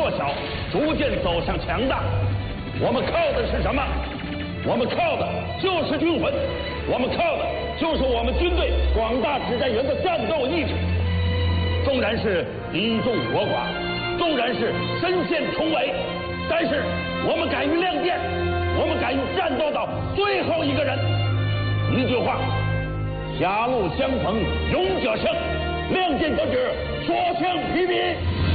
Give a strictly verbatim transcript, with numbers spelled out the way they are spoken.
弱小，逐渐走向强大。我们靠的是什么？我们靠的就是军魂，我们靠的就是我们军队广大指战员的战斗意志。纵然是敌众我寡，纵然是身陷重围，但是我们敢于亮剑，我们敢于战斗到最后一个人。一句话，狭路相逢勇者胜，亮剑得止，所向披靡。